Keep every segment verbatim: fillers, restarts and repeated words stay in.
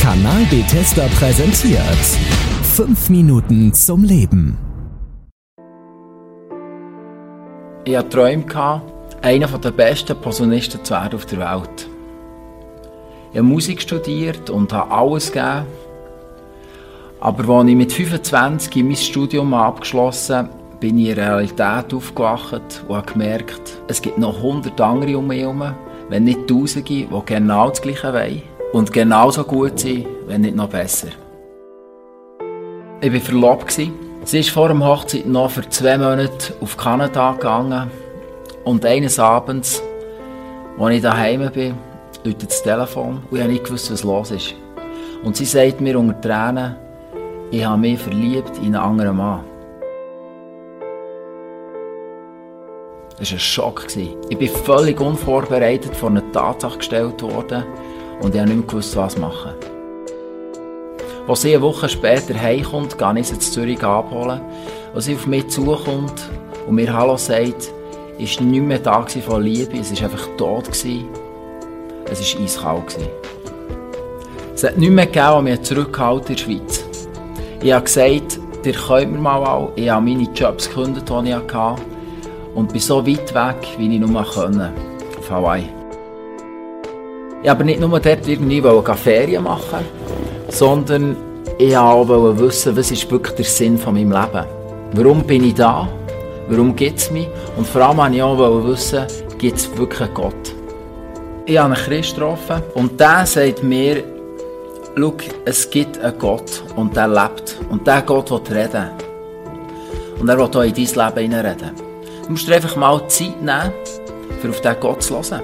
Kanal Bethesda präsentiert fünf Minuten zum Leben. Ich hatte Träume, einer der besten Posaunisten zu werden auf der Welt. Ich habe Musik studiert und habe alles gegeben. Aber als ich mit fünfundzwanzig mein Studium abgeschlossen habe, bin ich in der Realität aufgewacht und habe gemerkt, es gibt noch hundert andere um mich herum, wenn nicht Tausende, die genau das Gleiche wollen und genauso gut sind, wenn nicht noch besser. Ich war verlobt. Sie ist vor der Hochzeit noch für zwei Monate auf Kanada gegangen und eines Abends, als ich daheim bin, läutet das Telefon und ich habe nicht gewusst, was los ist. Und sie sagt mir unter Tränen, ich habe mich verliebt in einen anderen Mann. Das war ein Schock. Ich bin völlig unvorbereitet vor eine Tatsache gestellt worden und ich habe nicht mehr gewusst, was machen. Als sie eine Woche später heimkommt, gehe ich sie in Zürich abholen. Als sie auf mich zukommt und mir Hallo sagt, war nicht mehr da von Liebe, es war einfach tot. Es war eiskalt. Es hat nichts mehr gegeben, was mich zurückgehalten in der Schweiz. Ich habe gesagt, ihr könnt mir mal auch. Ich habe meine Jobs gekündigt, die ich hatte. Und bin so weit weg, wie ich nur konnte, auf Hawaii. Ich wollte aber nicht nur dort irgendwie Ferien machen, sondern ich wollte auch wissen, was ist wirklich der Sinn von meinem Leben. Warum bin ich da? Warum gibt es mich? Und vor allem wollte ich auch wissen, gibt es wirklich einen Gott? Ich habe einen Christ getroffen und der sagt mir, schau, es gibt einen Gott und der lebt. Und dieser Gott will reden. Und er will auch in dein Leben hineinreden. Du musst dir einfach mal Zeit nehmen, um auf diesen Gott zu hören.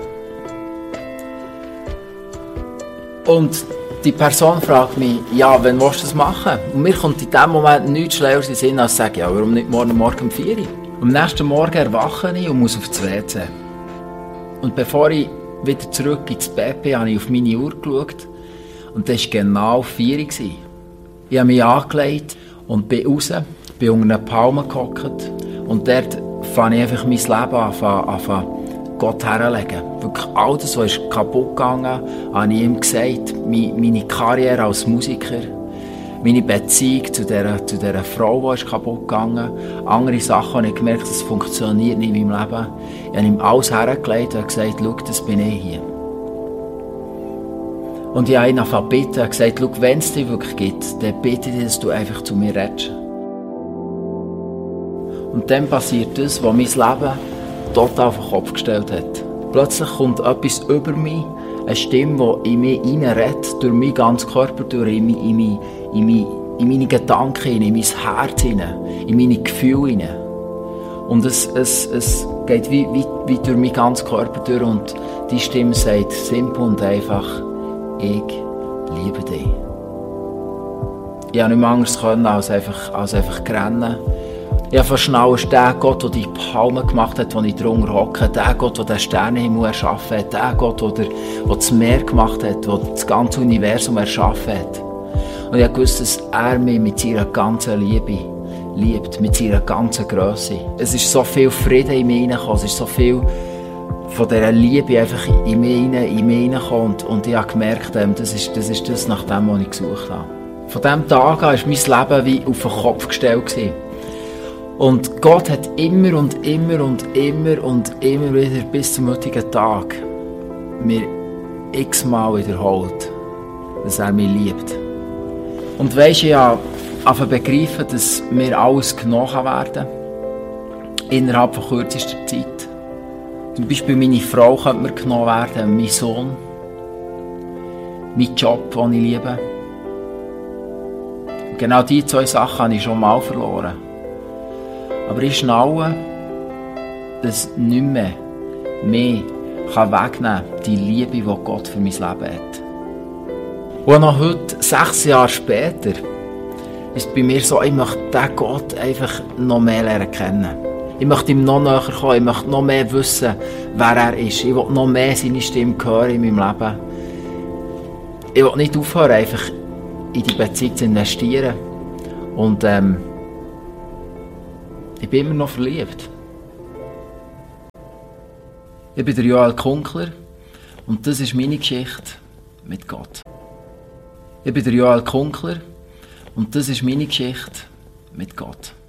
Und die Person fragt mich, ja, wann willst du das machen? Und mir kommt in dem Moment nichts Schlaueres in den Sinn, als zu sagen, ja, warum nicht morgen, morgen um vier Uhr? Am nächsten Morgen erwache ich und muss aufs W C. Und bevor ich wieder zurück ins Bett bin, habe ich auf meine Uhr geschaut. Und das war genau vier Uhr. Ich habe mich angelegt und bin raus, bin unter einer Palme gehockt. Und dort fange ich einfach mein Leben an, an Gott herzulegen. Wirklich alles, was ist kaputt gegangen, habe ich ihm gesagt. Meine Karriere als Musiker, meine Beziehung zu dieser, zu dieser Frau, die ist kaputt gegangen. Andere Sachen habe ich gemerkt, das funktioniert nicht in meinem Leben. Ich habe ihm alles hergelegt und gesagt, schau, das bin ich hier. Und ich habe ihn angefangen zu bitten und gesagt, schau, wenn es dich wirklich gibt, dann bitte ich dich, dass du einfach zu mir redest. Und dann passiert das, was mein Leben total auf den Kopf gestellt hat. Plötzlich kommt etwas über mich, eine Stimme, die in mich hineinredet, durch meinen ganzen Körper, durch in, in, in, in, in meine Gedanken, in mein Herz, in meine Gefühle. Und es, es, es geht wie, wie, wie durch meinen ganzen Körper durch und die Stimme sagt simpel und einfach, ich liebe dich. Ich konnte nicht mehr anders können, als einfach, als einfach rennen. Ich habe schnell ist der Gott, der die Palme gemacht hat, wo ich drunter hocke, der Gott, der den Sternenhimmel erschaffen hat, der Gott, der, der das Meer gemacht hat, der das ganze Universum erschaffen hat. Und ich wusste, dass er mich mit seiner ganzen Liebe liebt, mit seiner ganzen Grösse. Es ist so viel Frieden in mich hineingekommen, es ist so viel von dieser Liebe einfach in mich hineingekommen und, und ich habe gemerkt, das ist, das ist das, nach dem, was ich gesucht habe. Von diesem Tag an war mein Leben wie auf den Kopf gestellt gewesen. Und Gott hat immer und immer und immer und immer wieder bis zum heutigen Tag mir x-mal wiederholt, dass er mich liebt. Und weisst du, ich habe angefangen zu begreifen, dass mir alles genommen werden kann, innerhalb von kürzester Zeit. Zum Beispiel meine Frau könnte mir genommen werden, mein Sohn, mein Job, den ich liebe. Und genau diese zwei Sachen habe ich schon mal verloren. Aber ich schnaue, dass nichts mehr mich wegnehmen kann, die Liebe, die Gott für mein Leben hat. Und noch heute, sechs Jahre später, ist es bei mir so, ich möchte diesen Gott einfach noch mehr lernen kennen. Ich möchte ihm noch näher kommen, ich möchte noch mehr wissen, wer er ist. Ich will noch mehr seine Stimme hören in meinem Leben. Ich will nicht aufhören, einfach in die Beziehung zu investieren. Und ähm, ich bin immer noch verliebt. Ich bin der Joel Kunkler und das ist meine Geschichte mit Gott. Ich bin der Joel Kunkler und das ist meine Geschichte mit Gott.